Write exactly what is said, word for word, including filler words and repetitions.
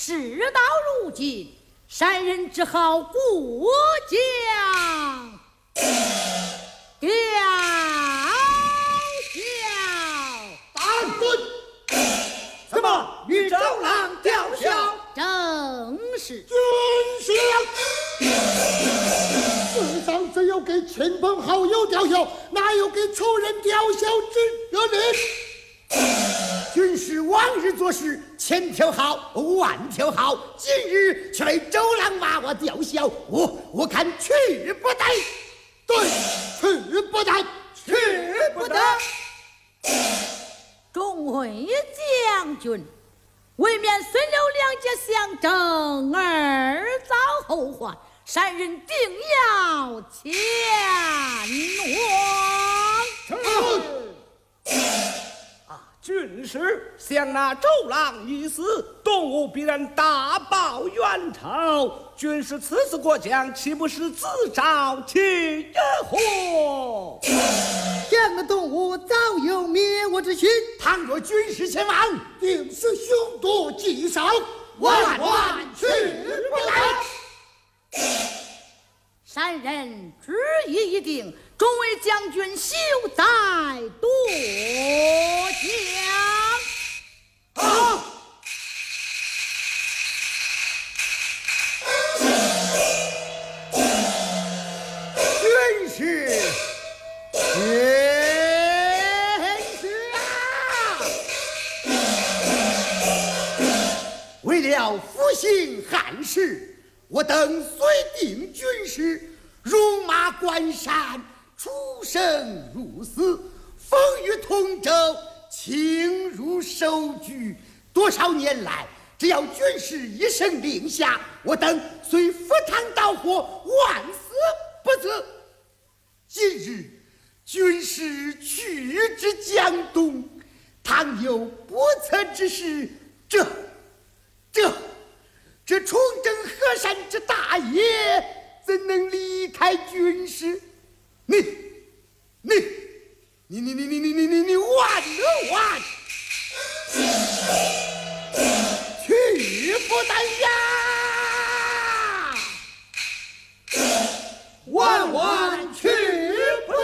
事到如今，山人只好过江吊销。 打顿！什么与周郎吊销？ 正是。 军师，世上只有给亲朋好友吊销，哪有给仇人吊销之理？军师往日做事千条好万条好，今日却为周郎骂我吊销，我我看去不得。对，去不得，去不得。 众位将军，为免孙刘两家相争而遭后患，山人定要前往。 军师想那周郎一死，东吴必然大报元朝。军师此次过江，岂不是自找其祸？ 将那东吴早有灭我之心，倘若军师前往，定是凶多吉少，万万去不得。 山人旨意已定，众位将军休再多讲。 好。军师，军师啊！为了复兴汉室，我等虽定军师，戎马关山，出生入死，风雨同舟，情如手举。多少年来，只要军师一声令下，我等虽赴汤蹈火，万死不辞。今日军师去至江东，倘有不测之事，这这这重整河山之大业，怎能离开军师？你你你你你你你你你你完了完！去不但